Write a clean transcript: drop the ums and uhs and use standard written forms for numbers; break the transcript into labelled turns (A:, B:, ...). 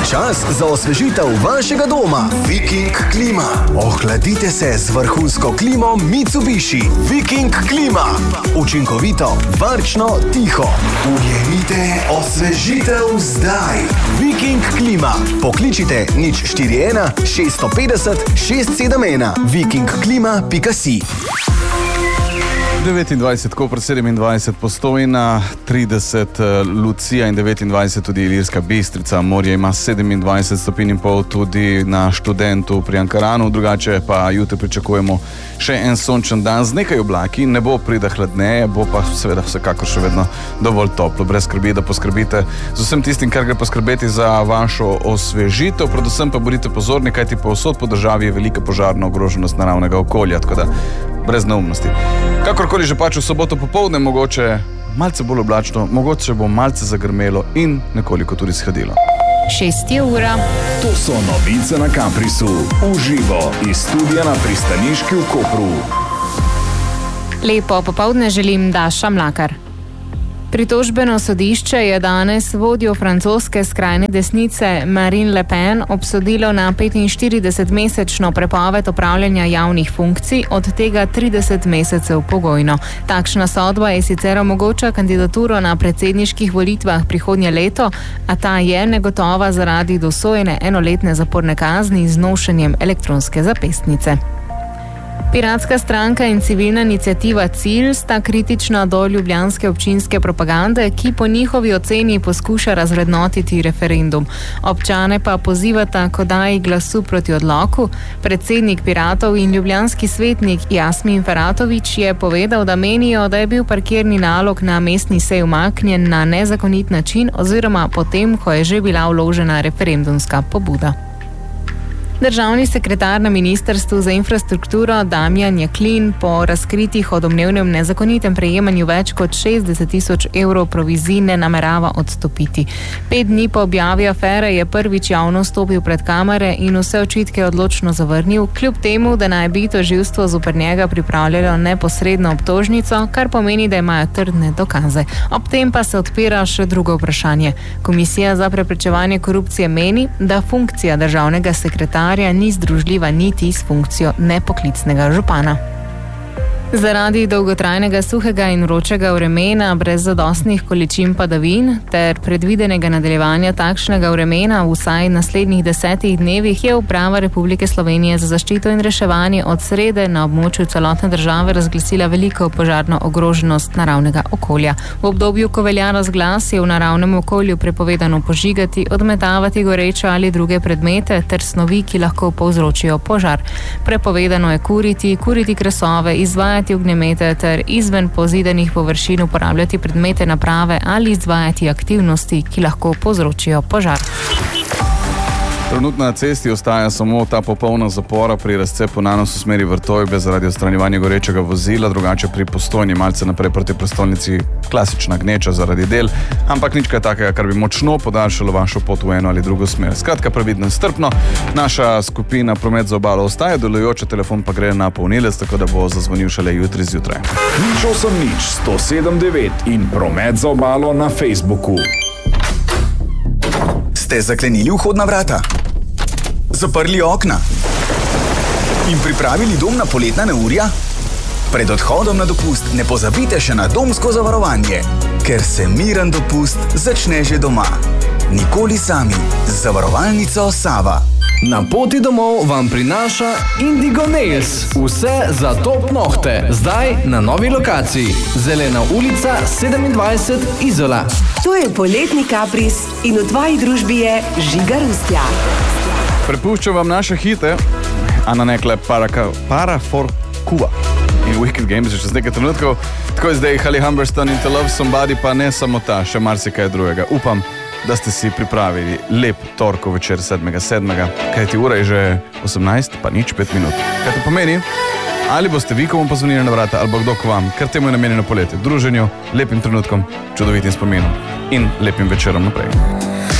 A: čas za osvežitev vašega doma. Viking klima. Ohladite se z vrhunsko klimo Mitsubishi. Viking klima. Učinkovito, varčno, tiho. Ujemite osvežitev zdaj. Viking klima. Pokličite 041 650 671. vikingklima.si.
B: 29, Koper 27, Postojna 30, Lucija in 29 tudi Ilirska Bistrica, morje ima 27 stopinj in pol tudi na Študentu pri Ankaranu, drugače pa jutri pričakujemo še en sončen dan z nekaj oblaki, ne bo prida hladneje, bo pa seveda vsekakor še vedno dovolj toplo, brez skrbi, da poskrbite z vsem tistim, kar gre poskrbeti za vašo osvežitev, predvsem pa bodite pozorni, kajti povsod po državi je velika požarna ogroženost naravnega okolja, tako da brez neumnosti. Kakorkoli že pač v soboto popoldne, mogoče malce bolj oblačno, mogoče bo malce zagrmelo in nekoliko tudi shladilo.
C: 6 ura.
D: To so novice na Kamprisu. Uživo iz studia na Pristaniški v Kopru.
C: Lepo popoldne želim, Daša Mlakar. Pritožbeno sodišče je danes vodjo francoske skrajne desnice Marine Le Pen obsodilo na 45-mesečno prepoved opravljanja javnih funkcij, od tega 30 mesecev pogojno. Takšna sodba je sicer omogoča kandidaturo na predsedniških volitvah prihodnje leto, a ta je negotova zaradi dosojene enoletne zaporne kazni z nošenjem elektronske zapestnice. Piratska stranka in civilna iniciativa Cilj sta kritična do ljubljanske občinske propagande, ki po njihovi oceni poskuša razvrednotiti referendum. Občane pa pozivata k oddaji glasu proti odloku. Predsednik Piratov in ljubljanski svetnik Jasmin Feratović je povedal, da menijo, da je bil parkirni nalog na mestni seji umaknjen na nezakonit način oziroma potem, ko je že bila vložena referendumska pobuda. Državni sekretar na Ministrstvu za infrastrukturo Damjan Jaklin po razkritih o domnevnem nezakonitem prejemanju več kot 60 000 evrov provizij ne namerava odstopiti. 5 dni po objavi afere je prvič javno stopil pred kamere in vse očitke odločno zavrnil, kljub temu, da naj bi tožilstvo zoper njega pripravljalo neposredno obtožnico, kar pomeni, da imajo trdne dokaze. Ob tem pa se odpira še drugo vprašanje. Komisija za preprečevanje korupcije meni, da funkcija državnega sekretarja ni združljiva niti s funkcijo nepoklicnega župana. Zaradi dolgotrajnega suhega in vročega vremena brez zadostnih količin padavin ter predvidenega nadaljevanja takšnega vremena vsaj naslednjih 10 dnevih je Uprava Republike Slovenije za zaščito in reševanje od srede na območju celotne države razglasila veliko požarno ogroženost naravnega okolja. V obdobju, ko velja razglas, je v naravnem okolju prepovedano požigati, odmetavati goreče ali druge predmete ter snovi, ki lahko povzročijo požar. Prepovedano je kuriti kresove, izvajati ognjemete ter izven pozidanih površin uporabljati predmete, naprave ali izvajati aktivnosti, ki lahko povzročijo požar.
B: Trenutno na cesti ostaja samo ta popolna zapora pri razcepu Nanos v smeri Vrtojbe zaradi odstranjevanja gorečega vozila, drugače pri Postojni malce naprej proti prestolnici klasična gneča zaradi del, ampak nič kaj takega, kar bi močno podaljšalo vašo pot v eno ali drugo smer. Skratka, previdno in strpno. Naša skupina Promet za obalo ostaja delujoča, telefon pa gre na polnilec, tako da bo zazvonil šele jutri zjutraj.
D: 080 in Promet za obalo na Facebooku.
A: Ste zaklenili vhodna vrata? Zaprli okna? In pripravili dom na poletna neurja? Pred odhodom na dopust ne pozabite še na domsko zavarovanje, ker se miren dopust začne že doma. Nikoli sami. Z zavarovalnico Sava.
E: Na poti domov vam prinaša Indigo Nails. Vse za top nohte. Zdaj na novi lokaciji. Zelena ulica 27 Izola.
F: To je poletni kapris in v tvoji družbi je Žiga Rustja.
B: Prepuščam vam naše hite, Ana Nekle, Para for Cuba in Wicked Games že čez nekaj trenutkov. Tako je zdaj Halle Humberstone in To Love Somebody, pa ne samo ta, še marsikaj drugega. Upam, da ste si pripravili lep torkov večer 7.7., kajti ura je že 18, pa nič 5 minut. Kaj to pomeni? Ali boste vi komu pozvonili na vrata, ali bo kdo k vam, ker temu je namenjeno poletje, druženju, lepim trenutkom, čudovitim spominom in lepim večerom naprej.